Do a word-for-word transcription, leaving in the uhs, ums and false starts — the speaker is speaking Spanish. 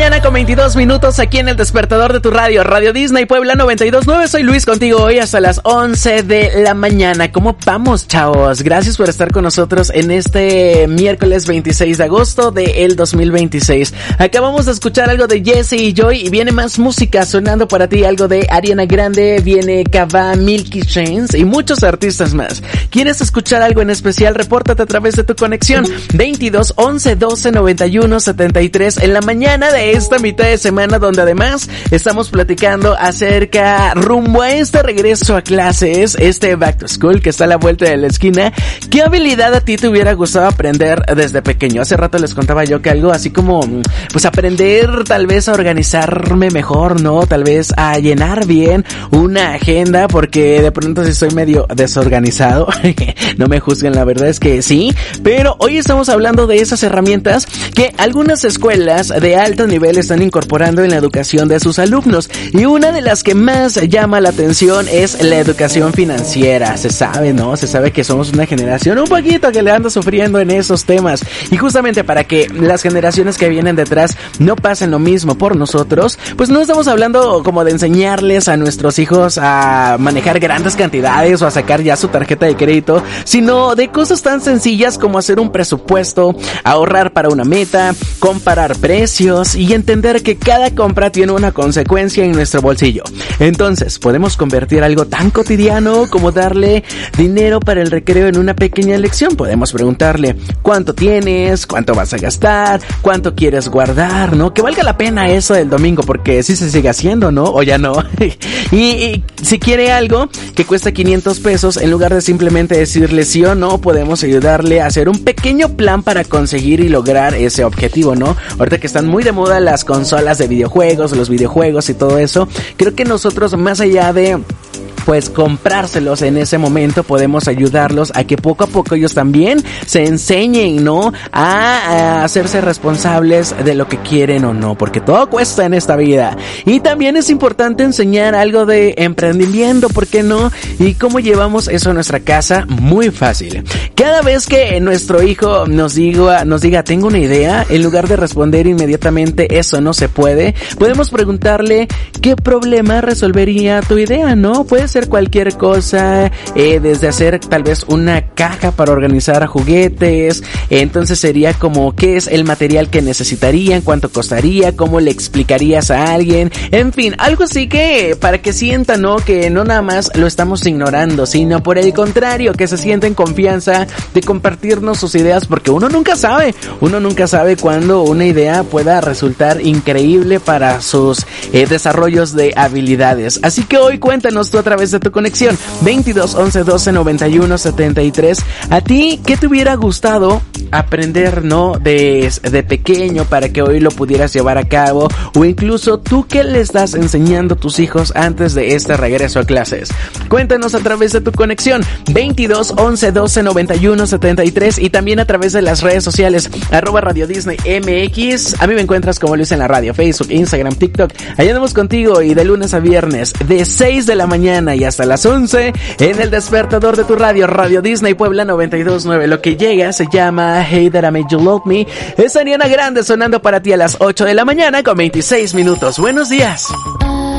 mañana con veintidós minutos aquí en el despertador de tu radio, Radio Disney Puebla noventa y dos punto nueve. Soy Luis contigo hoy hasta las once de la mañana. ¿Cómo vamos, chavos? Gracias por estar con nosotros en este miércoles veintiséis de agosto del dos mil veintiséis. Acabamos de escuchar algo de Jesse y Joy y viene más música sonando para ti, algo de Ariana Grande, viene Kava, Milky Chance y muchos artistas más. ¿Quieres escuchar algo en especial? Repórtate a través de tu conexión veintidós once doce noventa y uno setenta y tres en la mañana de esta mitad de semana, donde además estamos platicando acerca rumbo a este regreso a clases, este back to school que está a la vuelta de la esquina. ¿Qué habilidad a ti te hubiera gustado aprender desde pequeño? Hace rato les contaba yo que algo así como pues aprender tal vez a organizarme mejor, ¿no? Tal vez a llenar bien una agenda, porque de pronto sí soy medio desorganizado. No me juzguen, la verdad es que sí, pero hoy estamos hablando de esas herramientas que algunas escuelas de alto nivel están incorporando en la educación de sus alumnos, y una de las que más llama la atención es la educación financiera. Se sabe, ¿no? Se sabe que somos una generación un poquito que le anda sufriendo en esos temas, y justamente para que las generaciones que vienen detrás no pasen lo mismo por nosotros, pues no estamos hablando como de enseñarles a nuestros hijos a manejar grandes cantidades o a sacar ya su tarjeta de crédito, sino de cosas tan sencillas como hacer un presupuesto, ahorrar para una meta, comparar precios y entender que cada compra tiene una consecuencia en nuestro bolsillo. Entonces, podemos convertir algo tan cotidiano como darle dinero para el recreo en una pequeña lección. Podemos preguntarle cuánto tienes, cuánto vas a gastar, cuánto quieres guardar, ¿no? Que valga la pena eso del domingo, porque sí se sigue haciendo, ¿no? O ya no. y, y si quiere algo que cuesta quinientos pesos, en lugar de simplemente decirle sí o no, podemos ayudarle a hacer un pequeño plan para conseguir y lograr ese objetivo, ¿no? Ahorita que están muy de moda las consolas de videojuegos, los videojuegos y todo eso, creo que nosotros, más allá de pues comprárselos en ese momento, podemos ayudarlos a que poco a poco ellos también se enseñen, ¿no? A, a hacerse responsables de lo que quieren o no, porque todo cuesta en esta vida. Y también es importante enseñar algo de emprendimiento, ¿por qué no? Y cómo llevamos eso a nuestra casa, muy fácil. Cada vez que nuestro hijo nos diga, nos diga tengo una idea, en lugar de responder inmediatamente eso no se puede, podemos preguntarle qué problema resolvería tu idea, ¿no? Puedes hacer cualquier cosa, eh, desde hacer tal vez una caja para organizar juguetes. Entonces sería como qué es el material que necesitarían, cuánto costaría, cómo le explicarías a alguien, en fin, algo así que para que sientan, ¿no? Que no nada más lo estamos ignorando, sino por el contrario, que se sienten confianza de compartirnos sus ideas, porque uno nunca sabe, uno nunca sabe cuándo una idea pueda resultar increíble para sus eh, desarrollos de habilidades. Así que hoy cuéntanos tú a través de tu conexión veintidós once doce noventa y uno setenta y tres. ¿A ti qué te hubiera gustado aprender, no? De, de pequeño, para que hoy lo pudieras llevar a cabo, o incluso tú qué le estás enseñando a tus hijos antes de este regreso a clases. Cuéntanos a través de tu conexión veintidós once doce noventa y uno setenta y tres, y también a través de las redes sociales arroba Radio Disney M X. A mí me encuentras como Luis en la radio, Facebook, Instagram, TikTok. Allá andamos contigo, y de lunes a viernes de seis de la mañana y hasta las once en el despertador de tu radio, Radio Disney Puebla noventa y dos punto nueve. Lo que llega se llama Hey That I Made You Love Me. Es Ariana Grande sonando para ti a las ocho de la mañana con veintiséis minutos. Buenos días.